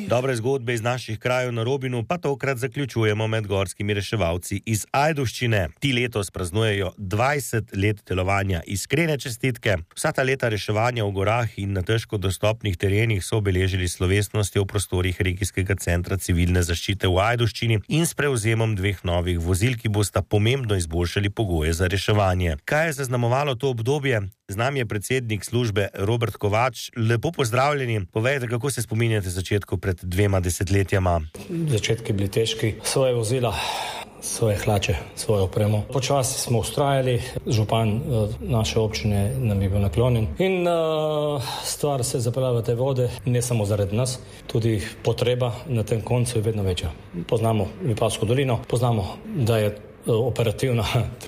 Dobre zgodbe iz naših krajev na Robinu pa tokrat zaključujemo med gorskimi reševalci iz Ajdovščine. Ti letos praznujejo 20 let delovanja. Iskrene čestitke. Vsa ta leta reševanja v gorah in na težko dostopnih terenih so obeležili slovesnostjo v prostorih regijskega centra civilne zaščite v Ajdovščini in s prevzemom 2 novih vozil, ki bosta pomembno izboljšali pogoje za reševanje. Kaj je zaznamovalo to obdobje? Z nami je predsednik službe Robert Kovač. Lepo pozdravljeni. Povejte, kako se spominjate začetku pred 2 desetletjama? Začetki bili težki. Svoje vozila, svoje hlače, svojo opremo. Počasi smo ustrajali. Župan naše občine nam je bil naklonjen. In stvar se zapeljala v te vode, ne samo zaradi nas, tudi potreba na tem koncu je vedno večja. Poznamo Vipavsko dolino, poznamo, da je operativna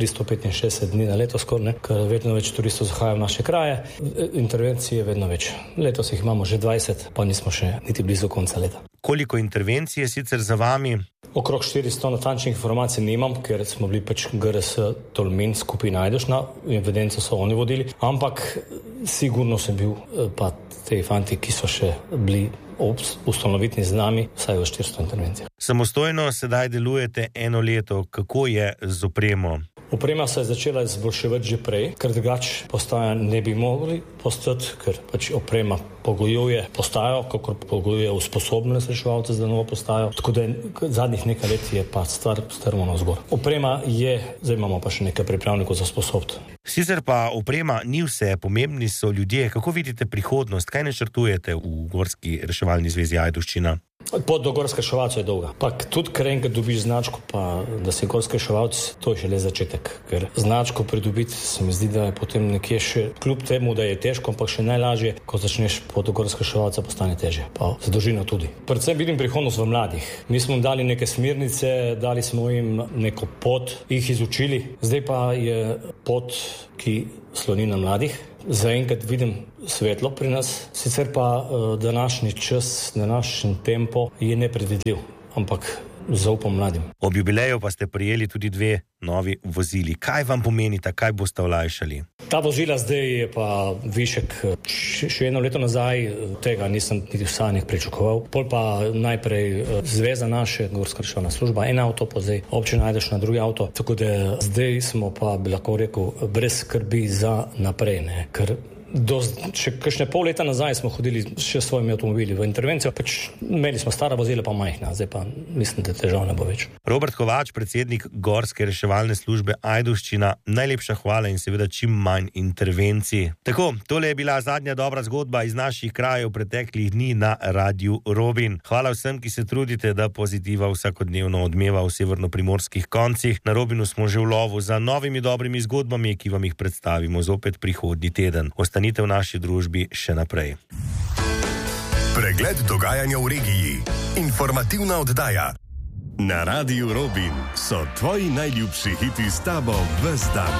365 dni na leto skoraj, ker vedno več turistov zahaja v naše kraje. Intervencije je vedno več. Letos jih imamo že 20, pa nismo še niti blizu konca leta. Koliko intervencij je sicer za vami? Okrog 400 natančnih informacij nimam, ker smo bili GRS Tolmin skupina Ajdovščina, evidenco so oni vodili, ampak sigurno sem bil pa te fanti, ki so še bili ustanovitni z nami, vsaj v 400 intervencijah. Samostojno sedaj delujete 1 leto. Kako je z opremo? Oprema se je začela izboljševati že prej, ker drugače postaja ne bi mogli postati, ker pač oprema pogojuje postajo, kakor pogojuje usposobljenost reševalcev za novo postajo. Tako da zadnjih nekaj let je pa stvar strmo navzgor. Oprema je, zdaj imamo pa še nekaj pripravnikov za sposobnost. Sicer pa oprema ni vse, pomembni so ljudje. Kako vidite prihodnost? Kaj načrtujete v Gorski reševalni zvezi Ajdovščina? Pot do gorske reševalcev je dolga. Pa tudi, ker enkrat dobiš značko, pa da si gorski reševalc, to je šele začetek. Ker značko pridobiti se mi zdi, da je potem nekje še, kljub temu, da je težko, ampak še najlažje, ko začneš pot do gorske reševalca, postane težje. Pa za družino tudi. Predvsem vidim prihodnost v mladih. Mi smo jim dali neke smernice, dali smo jim neko pot, jih izučili. Zdaj pa je pot, ki sloni na mladih. Zaenkrat vidim svetlo pri nas, sicer pa današnji čas, današnji tempo je nepredvidljiv, ampak zaupam mladim. Ob jubileju pa ste prijeli tudi 2 novi vozili. Kaj vam pomenita, kaj boste olajšali? Ta vozila zdaj je pa višek. Še 1 leto nazaj tega nisem niti v sanjah pričakoval. Pol pa najprej zveza naše, Gorska reševalna služba, 1 avto, pa zdaj občina Ajdovščina, drugi avto. Tako da zdaj smo pa, bi lahko rekel, brez skrbi za naprej, ne? Ker še kakšne pol leta nazaj smo hodili še s svojimi avtomobili v intervencijo, pač imeli smo stara vozila pa majhna, zdaj pa mislim, da težav ne bo več. Robert Kovač, predsednik Gorske reševalne službe Ajdovščina, najlepša hvala in seveda čim manj intervencij. Tako, tole je bila zadnja dobra zgodba iz naših krajev preteklih dni na Radiu Robin. Hvala vsem, ki se trudite, da pozitiva vsakodnevno odmeva v severnoprimorskih koncih. Na Robinu smo že v lovu za novimi dobrimi zgodbami, ki vam jih predstavimo zopet prihodnji teden. Ostanite v naši družbi še naprej. Pregled dogajanja v regiji. Informativna oddaja. Na Radiu Robin so tvoji najljubši hiti s tabo ves dan.